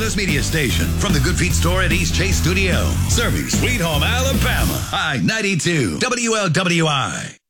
Wireless Media Station from the Good Feet store at East Chase Studio. Serving Sweet Home, Alabama. I-92 WLWI.